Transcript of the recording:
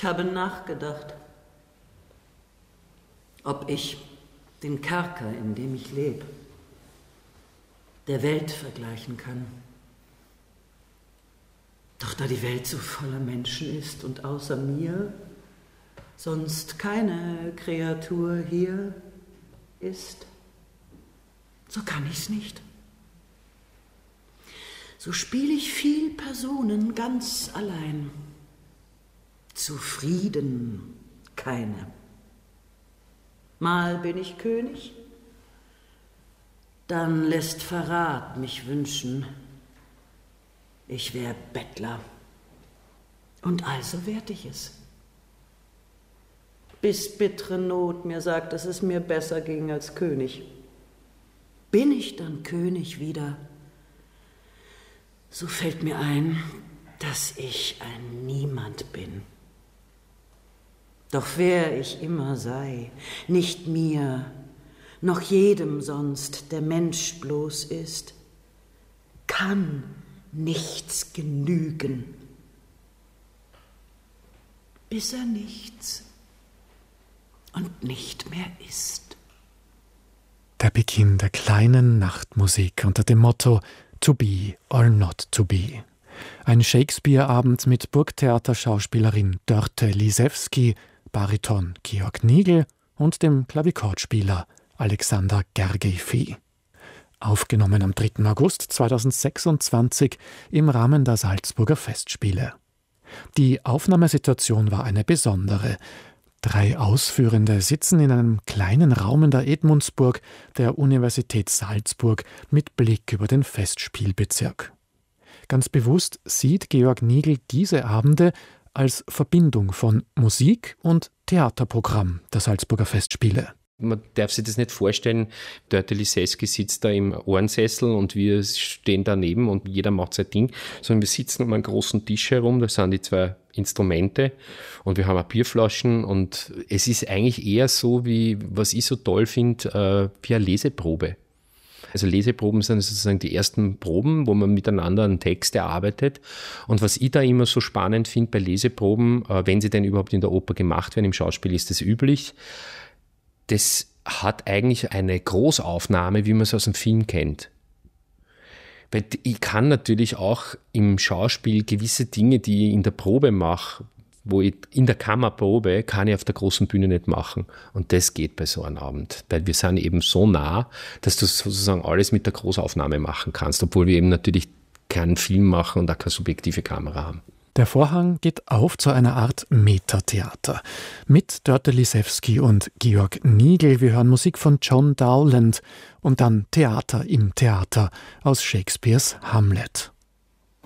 Ich habe nachgedacht, ob ich den Kerker, in dem ich lebe, der Welt vergleichen kann. Doch da die Welt so voller Menschen ist und außer mir sonst keine Kreatur hier ist, so kann ich's nicht. So spiele ich viel Personen ganz allein. Zufrieden keine. Mal bin ich König, dann lässt Verrat mich wünschen, ich wär Bettler. Und also werd ich es. Bis bittere Not mir sagt, dass es mir besser ging als König. Bin ich dann König wieder, so fällt mir ein, dass ich ein Niemand bin. Doch wer ich immer sei, nicht mir, noch jedem sonst, der Mensch bloß ist, kann nichts genügen, bis er nichts und nicht mehr ist. Der Beginn der kleinen Nachtmusik unter dem Motto To be or not to be. Ein Shakespeare-Abend mit Burgtheaterschauspielerin Dörte Lisewski, Bariton Georg Nigl und dem Klavichordspieler Alexander Gergely. Aufgenommen am 3. August 2026 im Rahmen der Salzburger Festspiele. Die Aufnahmesituation war eine besondere. 3 Ausführende sitzen in einem kleinen Raum in der Edmundsburg der Universität Salzburg mit Blick über den Festspielbezirk. Ganz bewusst sieht Georg Nigl diese Abende als Verbindung von Musik und Theaterprogramm der Salzburger Festspiele. Man darf sich das nicht vorstellen, Dörte Lisewski sitzt da im Ohrensessel und wir stehen daneben und jeder macht sein Ding, sondern wir sitzen um einen großen Tisch herum, da sind die 2 Instrumente und wir haben auch Bierflaschen und es ist eigentlich eher so, wie, was ich so toll finde, wie eine Leseprobe. Also Leseproben sind sozusagen die ersten Proben, wo man miteinander einen Text erarbeitet. Und was ich da immer so spannend finde bei Leseproben, wenn sie denn überhaupt in der Oper gemacht werden, im Schauspiel ist das üblich, das hat eigentlich eine Großaufnahme, wie man es aus dem Film kennt. Weil ich kann natürlich auch im Schauspiel gewisse Dinge, die ich in der Probe mache, wo ich in der Kammerprobe, kann ich auf der großen Bühne nicht machen. Und das geht bei so einem Abend. Weil wir sind eben so nah, dass du sozusagen alles mit der Großaufnahme machen kannst, obwohl wir eben natürlich keinen Film machen und auch keine subjektive Kamera haben. Der Vorhang geht auf zu einer Art Metatheater. Mit Dörte Lisewski und Georg Nigl. Wir hören Musik von John Dowland und dann Theater im Theater aus Shakespeares Hamlet.